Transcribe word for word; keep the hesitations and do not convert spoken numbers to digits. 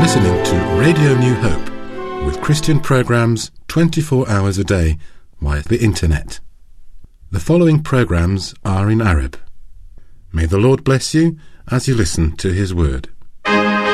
listening to Radio New Hope with Christian programs twenty-four hours a day via the internet. The following programs are in Arab. May the Lord bless you as you listen to His Word.